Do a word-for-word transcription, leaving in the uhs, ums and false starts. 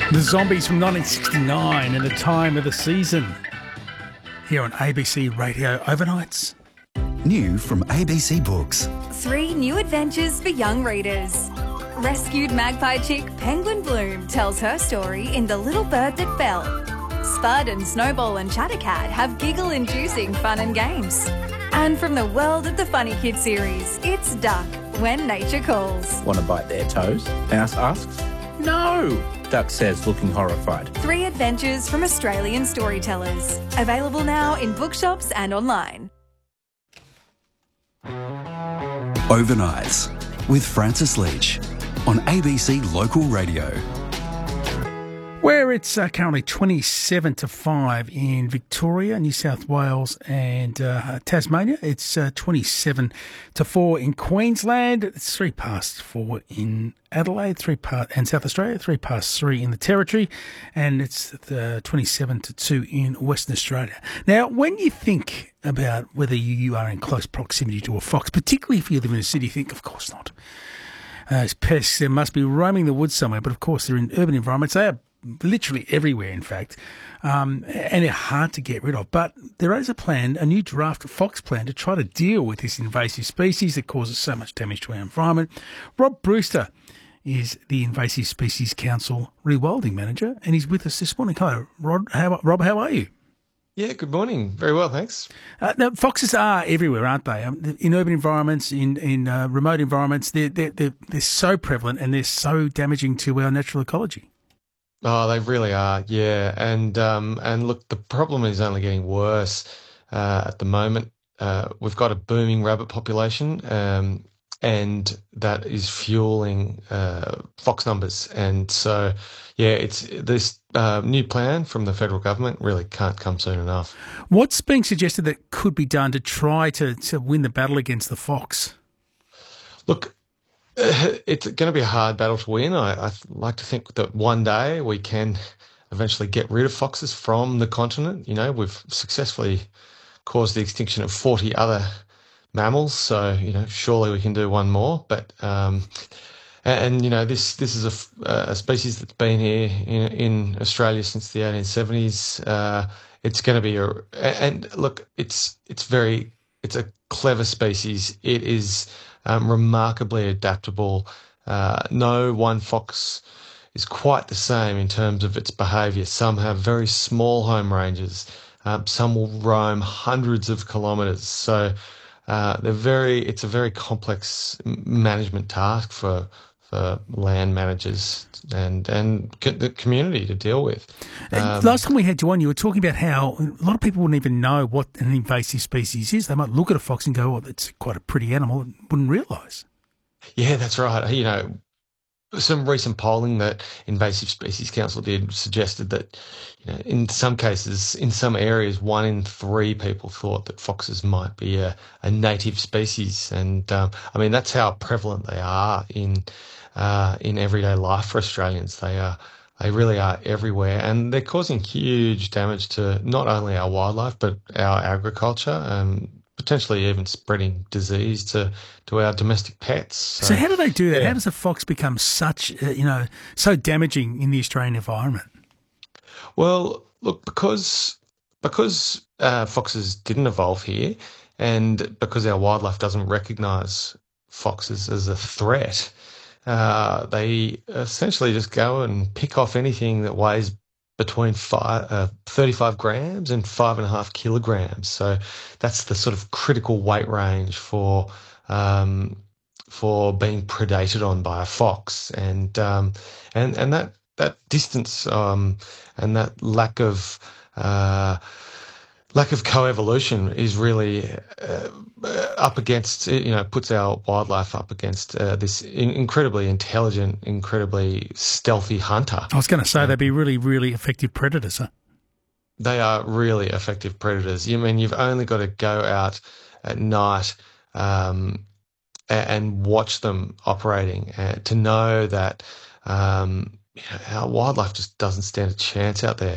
The Zombies from nineteen sixty-nine and the time of the season. Here on A B C Radio Overnights. New from A B C Books. Three new adventures for young readers. Rescued magpie chick Penguin Bloom tells her story in The Little Bird That Fell. Spud and Snowball and Chattercat have giggle-inducing fun and games. And from the world of the Funny Kid series, it's Duck, When Nature Calls. Want to bite their toes? Mouse asks. No, Duck says, looking horrified. Three adventures from Australian storytellers. Available now in bookshops and online. Overnights with Francis Leach on A B C Local Radio. Where it's uh, currently twenty-seven to five in Victoria, New South Wales and uh, Tasmania. It's uh, twenty-seven to four in Queensland. It's three past four in Adelaide, three past, and South Australia, three past three in the Territory, and it's uh, twenty-seven to two in Western Australia. Now, when you think about whether you, you are in close proximity to a fox, particularly if you live in a city, you think, of course not. Uh, as pests, they must be roaming the woods somewhere, but of course they're in urban environments. They are literally everywhere, in fact, um, and they're hard to get rid of. But there is a plan, a new draft fox plan, to try to deal with this invasive species that causes so much damage to our environment. Rob Brewster is the Invasive Species Council Rewilding Manager, and he's with us this morning. Hello, Rod. How, Rob, how are you? Yeah, good morning. Very well, thanks. Uh, now, foxes are everywhere, aren't they? Um, in urban environments, in in uh, remote environments, they're, they're, they're, they're so prevalent and they're so damaging to our natural ecology. Oh, they really are, yeah. And um, and look, the problem is only getting worse uh, at the moment. Uh, we've got a booming rabbit population, um, and that is fueling uh, fox numbers. And so, yeah, it's this uh, new plan from the federal government really can't come soon enough. What's being suggested that could be done to try to, to win the battle against the fox? Look, it's going to be a hard battle to win. I, I like to think that one day we can eventually get rid of foxes from the continent. You know, we've successfully caused the extinction of forty other mammals, so, you know, surely we can do one more. But, um, and, and you know, this this is a, a species that's been here in, in Australia since the eighteen seventies. Uh, it's going to be a, and look, it's it's very, it's a clever species. It is Um, remarkably adaptable. Uh, no one fox is quite the same in terms of its behaviour. Some have very small home ranges. Um, some will roam hundreds of kilometres. So uh, they're very. It's a very complex management task for for land managers and and co- the community to deal with. Um, Last time we had you on, you were talking about how a lot of people wouldn't even know what an invasive species is. They might look at a fox and go, "Oh, it's quite a pretty animal," and wouldn't realise. Yeah, that's right. You know, some recent polling that Invasive Species Council did suggested that, you know, in some cases, in some areas, one in three people thought that foxes might be a, a native species. And, um, I mean, that's how prevalent they are in uh, in everyday life for Australians. They are, they really are everywhere, and they're causing huge damage to not only our wildlife, but our agriculture, and potentially even spreading disease to, to our domestic pets. So, so how do they do that? Yeah. How does a fox become such, uh, you know, so damaging in the Australian environment? Well, look, because because uh, foxes didn't evolve here, and because our wildlife doesn't recognise foxes as a threat, uh, they essentially just go and pick off anything that weighs between five, uh, thirty-five grams and five and a half kilograms. So that's the sort of critical weight range for um, for being predated on by a fox, and um, and and that that distance um, and that lack of uh, lack of coevolution is really uh, up against, you know, puts our wildlife up against uh, this in- incredibly intelligent, incredibly stealthy hunter. I was going to say they'd be really, really effective predators, huh? They are really effective predators. You mean you've only got to go out at night um, and, and watch them operating uh, to know that um, you know, our wildlife just doesn't stand a chance out there.